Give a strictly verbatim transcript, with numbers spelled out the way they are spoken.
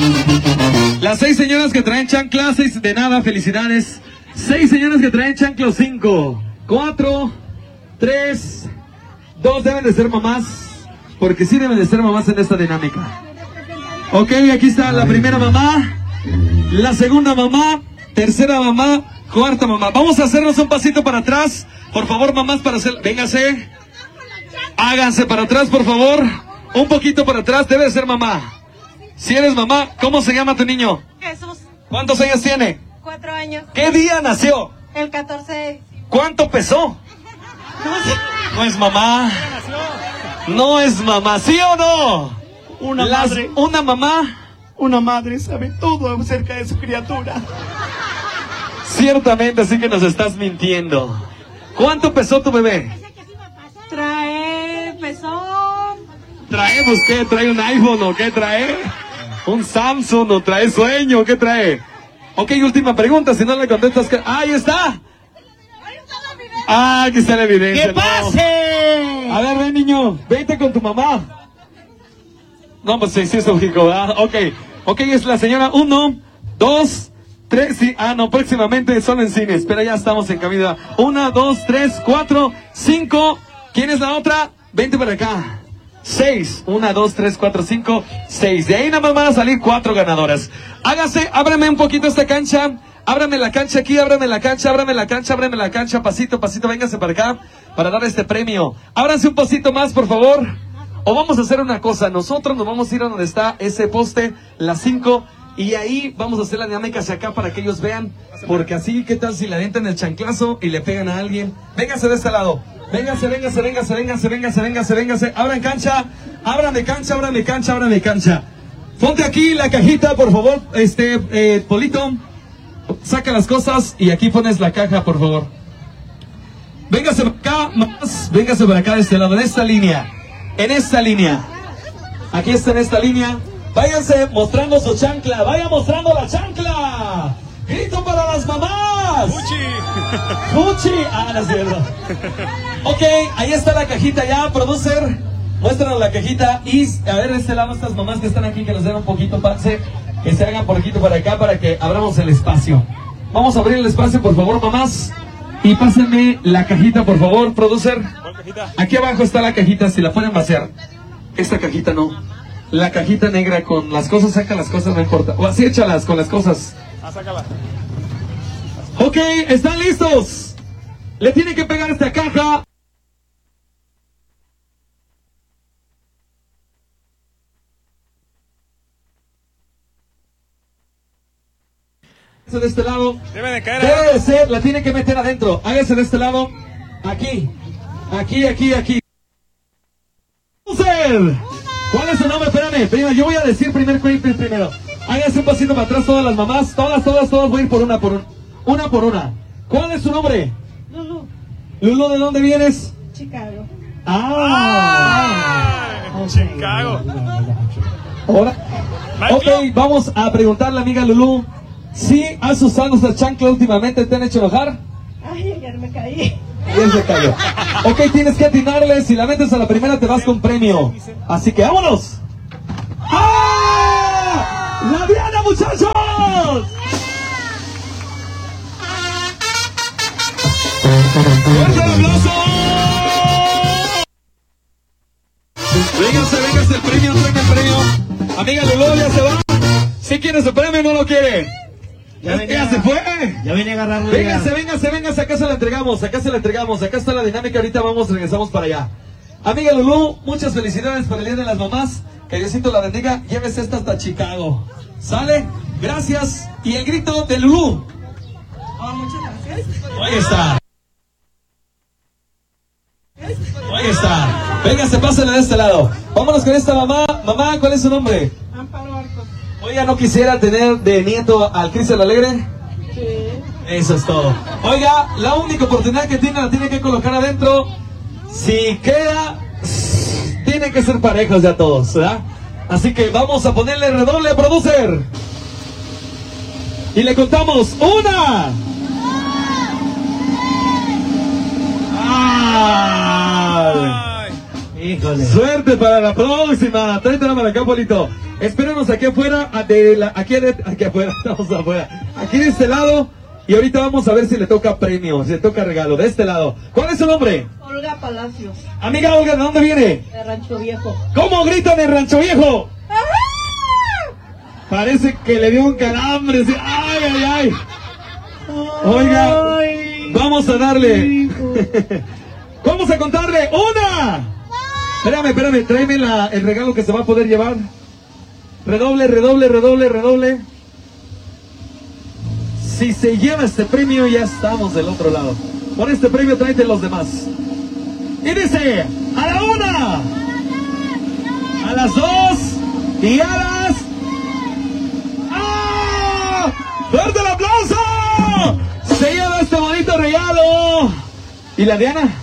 Las seis señoras que traen chanclas, seis de nada, felicidades. Seis señoras que traen chanclos, cinco, cuatro, tres, dos, deben de ser mamás, porque sí deben de ser mamás en esta dinámica. Ok, aquí está la primera mamá, la segunda mamá, tercera mamá, cuarta mamá. Vamos a hacernos un pasito para atrás, por favor, mamás, para hacer, véngase, háganse para atrás, por favor, un poquito para atrás, debe de ser mamá. Si eres mamá, ¿cómo se llama tu niño? Jesús. ¿Cuántos años tiene? Cuatro años. ¿Qué día nació? El catorce. ¿Cuánto pesó? No es mamá. No es mamá, ¿sí o no? Una Las, madre. Una mamá. Una madre sabe todo acerca de su criatura. Ciertamente, así que nos estás mintiendo. ¿Cuánto pesó tu bebé? Trae pezón. ¿Trae, pues qué? ¿Trae un iPhone o qué trae? ¿Un Samsung o trae sueño o qué trae? Ok, última pregunta, si no le contestas que... ¡Ah, ahí está! ¡Ah, aquí está la evidencia! ¡Que pase! No. A ver, ven, niño, vente con tu mamá. No, pues sí, sí es lógico, ¿verdad? Ok, ok, es la señora uno, dos, tres, sí, ah, no, próximamente solo en cines, pero ya estamos en camino. Una, dos, tres, cuatro, cinco, ¿quién es la otra? Vente para acá. Seis, una, dos, tres, cuatro, cinco, seis. De ahí nada más van a salir cuatro ganadoras. Hágase, ábrame un poquito esta cancha. Ábrame la cancha aquí, ábrame la cancha, ábrame la cancha, ábrame la cancha. Pasito, pasito, véngase para acá para dar este premio. Ábranse un pasito más, por favor. O vamos a hacer una cosa. Nosotros nos vamos a ir a donde está ese poste, las cinco. Y ahí vamos a hacer la dinámica hacia acá para que ellos vean. Porque así, ¿qué tal si le avientan el chanclazo y le pegan a alguien? Véngase de este lado. Véngase, véngase, véngase, véngase, véngase, véngase, véngase. Abran cancha, abran de cancha, abran de cancha, abran de cancha. Ponte aquí la cajita, por favor, este, eh, Polito. Saca las cosas y aquí pones la caja, por favor. Véngase para acá, más. Véngase para acá de este lado, en esta línea. En esta línea. Aquí está en esta línea. Váyanse mostrando su chancla. Vaya mostrando la chancla. Grito para las mamás. ¡Fuchi! ¡Fuchi! Ah, no es cierto. Ok, ahí está la cajita ya, producer. Muéstranos la cajita. Y a ver, de este lado, estas mamás que están aquí, que nos den un poquito pase, que se hagan poquito para acá para que abramos el espacio. Vamos a abrir el espacio, por favor, mamás. Y pásenme la cajita, por favor, producer. ¿Cuál cajita? Aquí abajo está la cajita, si la pueden vaciar. Esta cajita no. La cajita negra con las cosas, saca las cosas, no importa. O así échalas con las cosas. Ah, sácala. Ok, ¿están listos? Le tienen que pegar esta caja. De este lado. Debe de caer. Debe de ser, la tienen que meter adentro. Hágase de este lado. Aquí. Aquí, aquí, aquí. ¿Cuál es su nombre? Espérame, primero, yo voy a decir primer creeper primero. Háganse un pasito para atrás todas las mamás. Todas, todas, todas. Voy a ir por una por una. Una por una. ¿Cuál es su nombre? Lulu. Lulu, ¿de dónde vienes? Chicago. Ah. ¡Ah! Chicago. Ahora. Ok, vamos a preguntarle a la amiga Lulu. Si has usado esta chancla últimamente, ¿te han hecho enojar? Ay, ayer me caí. Y él se cayó. Ok, tienes que atinarle. Si la metes a la primera, te vas con premio. Así que vámonos. ¡Ah! ¡La Diana, muchachos! ¡Fuerte el aplauso! Véngase, véngase el premio, traen el premio. Amiga Lulú, ya se va. Si quiere su premio, no lo quiere. Ya, venía, ya se fue. Ya vine a agarrarlo. Véngase, véngase, véngase. Acá se la entregamos, acá se la entregamos. Acá está la dinámica. Ahorita vamos, regresamos para allá. Amiga Lulú, muchas felicidades por el Día de las Mamás. Que Diosito la bendiga. Llévese esta hasta Chicago. ¿Sale? Gracias. Y el grito de Lulú. Oh, muchas gracias. Ahí está. Ahí está. Véngase, pásenle de este lado. Vámonos con esta mamá. Mamá, ¿cuál es su nombre? Amparo Arcos. Oiga, ¿no quisiera tener de nieto al Cristian Alegre? Sí. Eso es todo. Oiga, la única oportunidad que tiene la tiene que colocar adentro. Si queda, tienen que ser parejas ya todos, ¿verdad? Así que vamos a ponerle redoble, producer. Y le contamos una. ¡Ah! Híjole. Suerte para la próxima. Tráetela para acá, Polito. Espéranos aquí afuera, de la, aquí, de, aquí afuera, estamos afuera. Aquí de este lado. Y ahorita vamos a ver si le toca premio, si le toca regalo. De este lado. ¿Cuál es su nombre? Olga Palacios, Amiga Olga, ¿de dónde viene? de Rancho Viejo. ¿Cómo gritan en Rancho Viejo? Parece que le dio un calambre. ¿Sí? Ay, ay, ay. Oiga, vamos a darle. Vamos a contarle. ¡Una! Espérame, espérame, tráeme la, el regalo que se va a poder llevar. Redoble, redoble, redoble, redoble. Si se lleva este premio, ya estamos del otro lado. Por este premio, tráete los demás. Y dice, a la una, a las dos y a las... ¡Ah! ¡Fuerte el aplauso! Se lleva este bonito regalo. ¿Y la Diana?